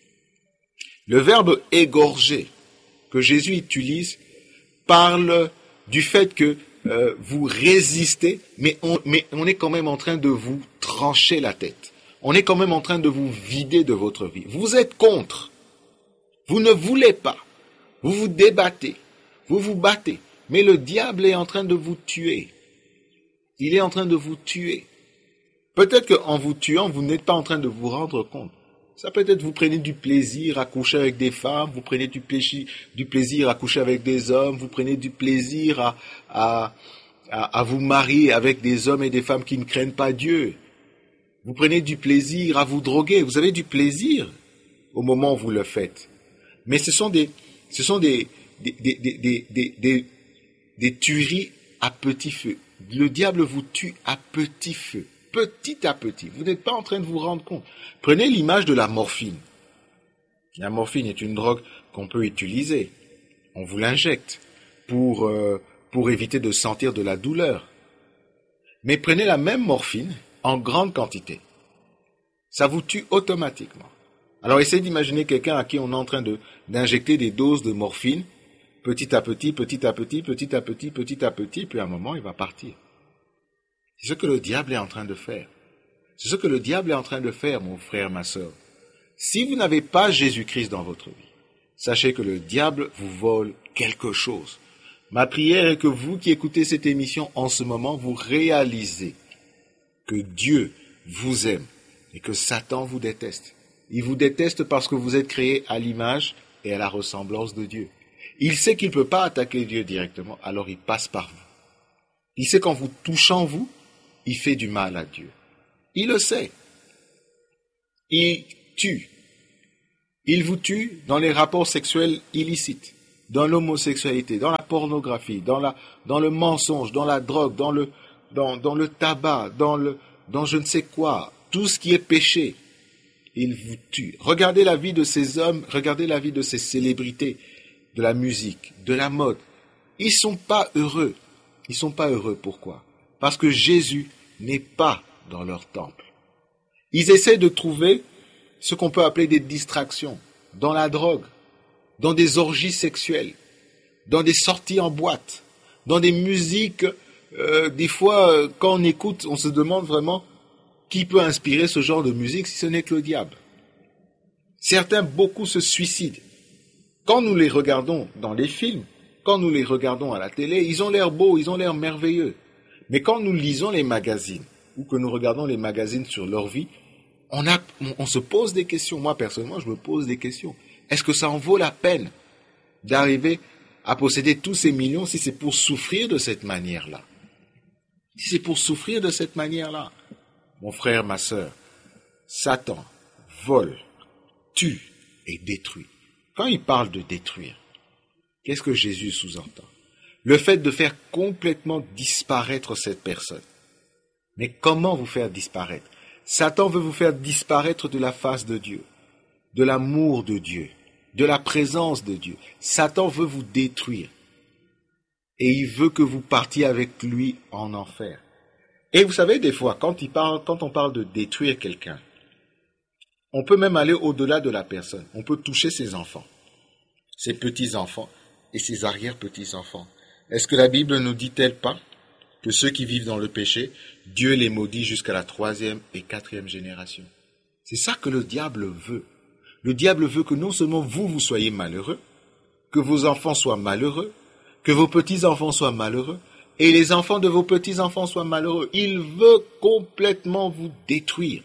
[SPEAKER 3] Le verbe égorger que Jésus utilise parle du fait que euh, vous résistez, mais on, mais on est quand même en train de vous trancher la tête. On est quand même en train de vous vider de votre vie. Vous êtes contre. Vous ne voulez pas. Vous vous débattez. Vous vous battez. Mais le diable est en train de vous tuer. Il est en train de vous tuer. Peut-être qu'en vous tuant, vous n'êtes pas en train de vous rendre compte. Ça peut être vous prenez du plaisir à coucher avec des femmes, vous prenez du, plaisir, du plaisir à coucher avec des hommes, vous prenez du plaisir à, à, à, à vous marier avec des hommes et des femmes qui ne craignent pas Dieu. Vous prenez du plaisir à vous droguer. Vous avez du plaisir au moment où vous le faites. Mais ce sont des, ce sont des, des, des, des, des, des, des tueries à petit feu. Le diable vous tue à petit feu. Petit à petit. Vous n'êtes pas en train de vous rendre compte. Prenez l'image de la morphine. La morphine est une drogue qu'on peut utiliser. On vous l'injecte pour, euh, pour éviter de sentir de la douleur. Mais prenez la même morphine en grande quantité. Ça vous tue automatiquement. Alors essayez d'imaginer quelqu'un à qui on est en train de, d'injecter des doses de morphine, petit à petit, petit à petit, petit à petit, petit à petit, puis à un moment, il va partir. C'est ce que le diable est en train de faire. C'est ce que le diable est en train de faire, mon frère, ma sœur. Si vous n'avez pas Jésus-Christ dans votre vie, sachez que le diable vous vole quelque chose. Ma prière est que vous qui écoutez cette émission en ce moment, vous réalisez que Dieu vous aime et que Satan vous déteste. Il vous déteste parce que vous êtes créés à l'image et à la ressemblance de Dieu. Il sait qu'il ne peut pas attaquer Dieu directement, alors il passe par vous. Il sait qu'en vous touchant vous, il fait du mal à Dieu. Il le sait. Il tue. Il vous tue dans les rapports sexuels illicites, dans l'homosexualité, dans la pornographie, dans, la, dans le mensonge, dans la drogue, dans le, dans, dans le tabac, dans, le, dans je ne sais quoi, tout ce qui est péché. Il vous tue. Regardez la vie de ces hommes, regardez la vie de ces célébrités, de la musique, de la mode. Ils ne sont pas heureux. Ils ne sont pas heureux. Pourquoi? Parce que Jésus n'est pas dans leur temple. Ils essaient de trouver ce qu'on peut appeler des distractions, dans la drogue, dans des orgies sexuelles, dans des sorties en boîte, dans des musiques, euh, des fois, euh, quand on écoute, on se demande vraiment qui peut inspirer ce genre de musique si ce n'est que le diable. Certains, beaucoup se suicident. Quand nous les regardons dans les films, quand nous les regardons à la télé, ils ont l'air beaux, ils ont l'air merveilleux. Mais quand nous lisons les magazines, ou que nous regardons les magazines sur leur vie, on, a, on, on se pose des questions. Moi, personnellement, je me pose des questions. Est-ce que ça en vaut la peine d'arriver à posséder tous ces millions si c'est pour souffrir de cette manière-là? Si c'est pour souffrir de cette manière-là? Mon frère, ma sœur, Satan vole, tue et détruit. Quand il parle de détruire, qu'est-ce que Jésus sous-entend? Le fait de faire complètement disparaître cette personne. Mais comment vous faire disparaître? Satan veut vous faire disparaître de la face de Dieu, de l'amour de Dieu, de la présence de Dieu. Satan veut vous détruire. Et il veut que vous partiez avec lui en enfer. Et vous savez, des fois, quand, il parle, quand on parle de détruire quelqu'un, on peut même aller au-delà de la personne. On peut toucher ses enfants, ses petits-enfants et ses arrière-petits-enfants. Est-ce que la Bible ne dit-elle pas que ceux qui vivent dans le péché, Dieu les maudit jusqu'à la troisième et quatrième génération? C'est ça que le diable veut. Le diable veut que non seulement vous, vous soyez malheureux, que vos enfants soient malheureux, que vos petits-enfants soient malheureux, et les enfants de vos petits-enfants soient malheureux. Il veut complètement vous détruire.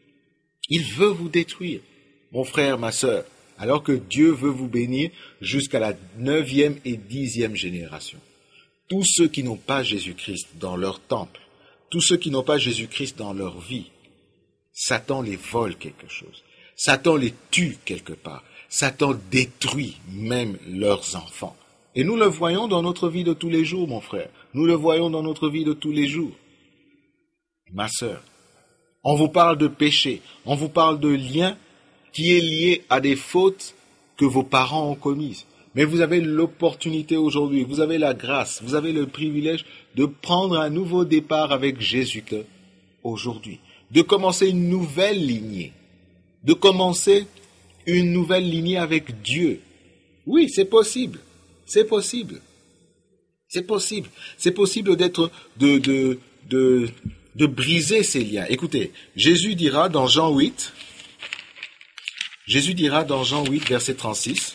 [SPEAKER 3] Il veut vous détruire, mon frère, ma sœur, alors que Dieu veut vous bénir jusqu'à la neuvième et dixième génération. Tous ceux qui n'ont pas Jésus-Christ dans leur temple, tous ceux qui n'ont pas Jésus-Christ dans leur vie, Satan les vole quelque chose. Satan les tue quelque part. Satan détruit même leurs enfants. Et nous le voyons dans notre vie de tous les jours, mon frère. Nous le voyons dans notre vie de tous les jours. Ma sœur, on vous parle de péché, on vous parle de lien qui est lié à des fautes que vos parents ont commises. Mais vous avez l'opportunité aujourd'hui, vous avez la grâce, vous avez le privilège de prendre un nouveau départ avec Jésus-Christ aujourd'hui, de commencer une nouvelle lignée, de commencer une nouvelle lignée avec Dieu. Oui, c'est possible, c'est possible, c'est possible, c'est possible d'être, de, de, de, de briser ces liens. Écoutez, Jésus dira dans Jean huit, Jésus dira dans Jean huit, verset trente-six,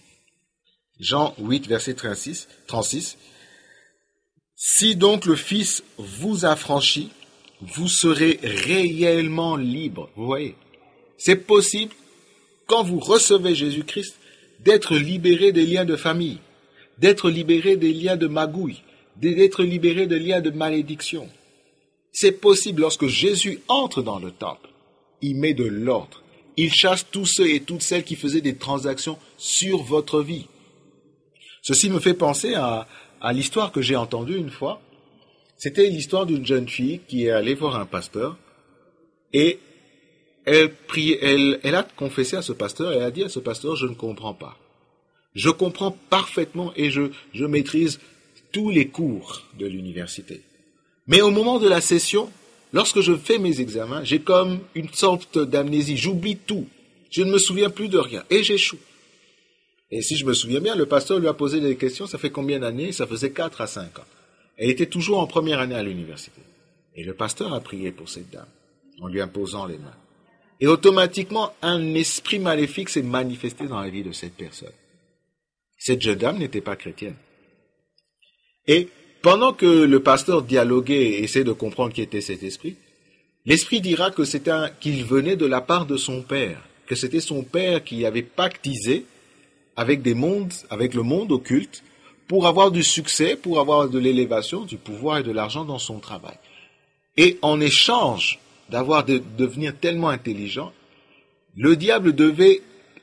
[SPEAKER 3] Jean huit, verset trente-six, trente-six, « Si donc le Fils vous affranchit, vous serez réellement libre. » Vous voyez, c'est possible, quand vous recevez Jésus-Christ, d'être libéré des liens de famille, d'être libéré des liens de magouille, d'être libéré des liens de malédiction. C'est possible lorsque Jésus entre dans le temple, il met de l'ordre. Il chasse tous ceux et toutes celles qui faisaient des transactions sur votre vie. Ceci me fait penser à, à l'histoire que j'ai entendue une fois. C'était l'histoire d'une jeune fille qui est allée voir un pasteur et elle, prie, elle, elle a confessé à ce pasteur, elle a dit à ce pasteur, je ne comprends pas. Je comprends parfaitement et je, je maîtrise tous les cours de l'université. Mais au moment de la session, lorsque je fais mes examens, j'ai comme une sorte d'amnésie. J'oublie tout. Je ne me souviens plus de rien. Et j'échoue. Et si je me souviens bien, le pasteur lui a posé des questions. Ça fait combien d'années? Ça faisait quatre à cinq ans. Elle était toujours en première année à l'université. Et le pasteur a prié pour cette dame, en lui imposant les mains. Et automatiquement, un esprit maléfique s'est manifesté dans la vie de cette personne. Cette jeune dame n'était pas chrétienne. Et pendant que le pasteur dialoguait et essayait de comprendre qui était cet esprit, l'esprit dira que c'était un, qu'il venait de la part de son père, que c'était son père qui avait pactisé avec des mondes, avec le monde occulte, pour avoir du succès, pour avoir de l'élévation, du pouvoir et de l'argent dans son travail. Et en échange d'avoir de devenir tellement intelligent, le diable devait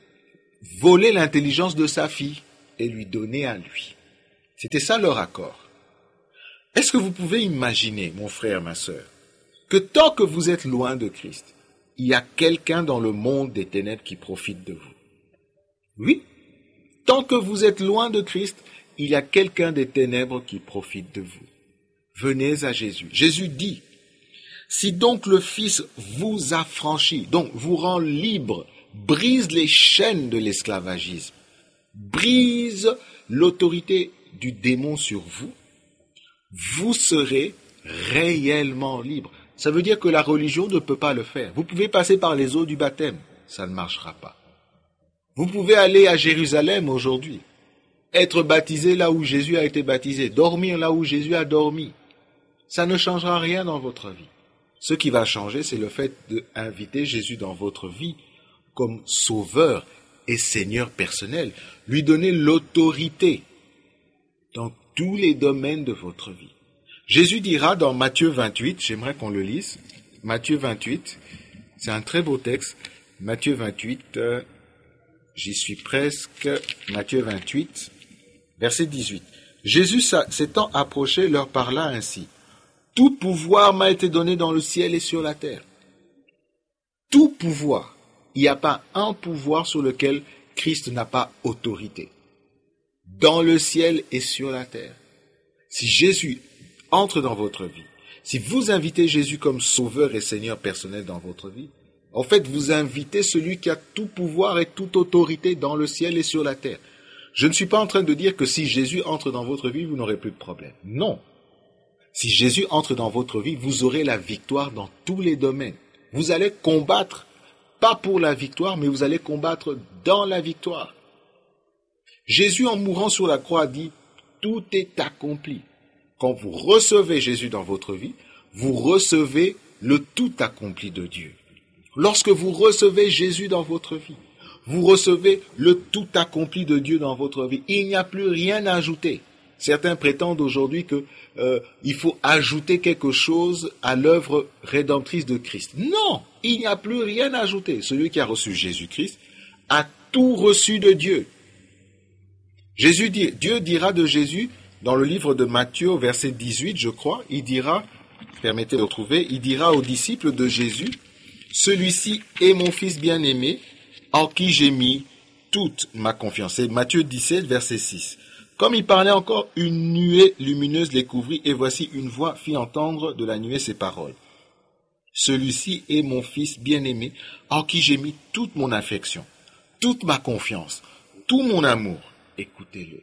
[SPEAKER 3] voler l'intelligence de sa fille et lui donner à lui. C'était ça leur accord. Est-ce que vous pouvez imaginer, mon frère, ma sœur, que tant que vous êtes loin de Christ, il y a quelqu'un dans le monde des ténèbres qui profite de vous? Oui, tant que vous êtes loin de Christ, il y a quelqu'un des ténèbres qui profite de vous. Venez à Jésus. Jésus dit, si donc le Fils vous affranchit, donc vous rend libre, brise les chaînes de l'esclavagisme, brise l'autorité du démon sur vous, vous serez réellement libre. Ça veut dire que la religion ne peut pas le faire. Vous pouvez passer par les eaux du baptême, ça ne marchera pas. Vous pouvez aller à Jérusalem aujourd'hui, être baptisé là où Jésus a été baptisé, dormir là où Jésus a dormi. Ça ne changera rien dans votre vie. Ce qui va changer, c'est le fait d'inviter Jésus dans votre vie comme sauveur et Seigneur personnel, lui donner l'autorité dans tous les domaines de votre vie. Jésus dira dans Matthieu vingt-huit, j'aimerais qu'on le lise, Matthieu vingt-huit, c'est un très beau texte, Matthieu vingt-huit, euh, j'y suis presque, Matthieu vingt-huit, verset dix-huit. Jésus s'étant approché leur parla ainsi. Tout pouvoir m'a été donné dans le ciel et sur la terre. Tout pouvoir. Il n'y a pas un pouvoir sur lequel Christ n'a pas autorité. Dans le ciel et sur la terre. Si Jésus entre dans votre vie, si vous invitez Jésus comme sauveur et Seigneur personnel dans votre vie, en fait, vous invitez celui qui a tout pouvoir et toute autorité dans le ciel et sur la terre. Je ne suis pas en train de dire que si Jésus entre dans votre vie, vous n'aurez plus de problème. Non. Si Jésus entre dans votre vie, vous aurez la victoire dans tous les domaines. Vous allez combattre, pas pour la victoire, mais vous allez combattre dans la victoire. Jésus, en mourant sur la croix, dit « Tout est accompli ». Quand vous recevez Jésus dans votre vie, vous recevez le tout accompli de Dieu. Lorsque vous recevez Jésus dans votre vie, vous recevez le tout accompli de Dieu dans votre vie. Il n'y a plus rien à ajouter. Certains prétendent aujourd'hui que euh, il faut ajouter quelque chose à l'œuvre rédemptrice de Christ. Non, il n'y a plus rien à ajouter. Celui qui a reçu Jésus-Christ a tout reçu de Dieu. Jésus dit, Dieu dira de Jésus, dans le livre de Matthieu, verset dix-huit, je crois, il dira, permettez de le trouver, il dira aux disciples de Jésus, « Celui-ci est mon Fils bien-aimé, en qui j'ai mis toute ma confiance. » C'est Matthieu dix-sept, verset six. Comme il parlait encore, une nuée lumineuse les couvrit, et voici une voix fit entendre de la nuée ces paroles. « Celui-ci est mon Fils bien-aimé, en qui j'ai mis toute mon affection, toute ma confiance, tout mon amour. Écoutez-le. »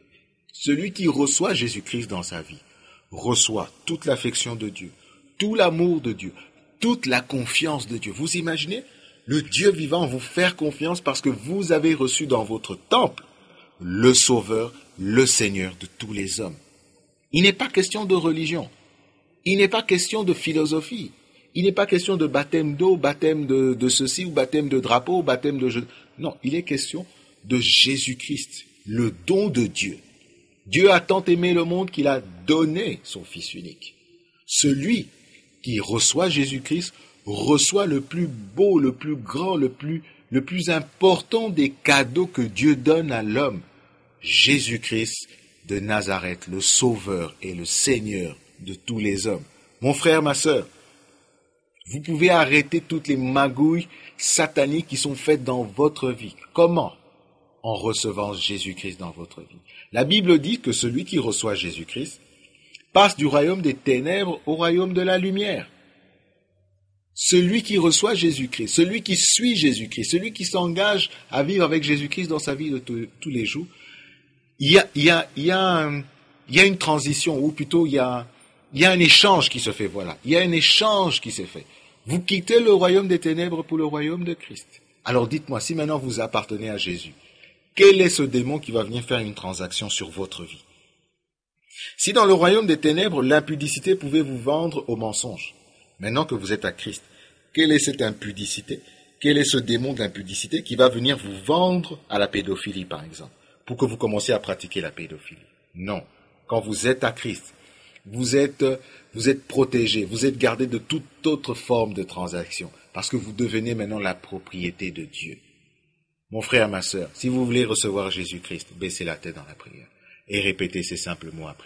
[SPEAKER 3] Celui qui reçoit Jésus-Christ dans sa vie, reçoit toute l'affection de Dieu, tout l'amour de Dieu, toute la confiance de Dieu. Vous imaginez le Dieu vivant vous faire confiance parce que vous avez reçu dans votre temple le Sauveur, le Seigneur de tous les hommes. Il n'est pas question de religion. Il n'est pas question de philosophie. Il n'est pas question de baptême d'eau, baptême de, de ceci ou baptême de drapeau, baptême de... Je... Non, il est question de Jésus-Christ, le don de Dieu. Dieu a tant aimé le monde qu'il a donné son Fils unique. Celui qui reçoit Jésus-Christ reçoit le plus beau, le plus grand, le plus, le plus important des cadeaux que Dieu donne à l'homme. Jésus-Christ de Nazareth, le Sauveur et le Seigneur de tous les hommes. Mon frère, ma sœur, vous pouvez arrêter toutes les magouilles sataniques qui sont faites dans votre vie. Comment ? En recevant Jésus-Christ dans votre vie. La Bible dit que celui qui reçoit Jésus-Christ passe du royaume des ténèbres au royaume de la lumière. Celui qui reçoit Jésus-Christ, celui qui suit Jésus-Christ, celui qui s'engage à vivre avec Jésus-Christ dans sa vie de tous les jours, il y a, il y a, il y a, un, il y a une transition, ou plutôt il y a, il y a un échange qui se fait, voilà. Il y a un échange qui s'est fait. Vous quittez le royaume des ténèbres pour le royaume de Christ. Alors dites-moi, si maintenant vous appartenez à Jésus, quel est ce démon qui va venir faire une transaction sur votre vie? Si dans le royaume des ténèbres, l'impudicité pouvait vous vendre au mensonge, maintenant que vous êtes à Christ, quelle est cette impudicité? Quel est ce démon d'impudicité qui va venir vous vendre à la pédophilie, par exemple, pour que vous commenciez à pratiquer la pédophilie? Non. Quand vous êtes à Christ, Vous êtes, vous êtes protégé, vous êtes gardé de toute autre forme de transaction, parce que vous devenez maintenant la propriété de Dieu. Mon frère, ma sœur, si vous voulez recevoir Jésus-Christ, baissez la tête dans la prière et répétez ces simples mots après.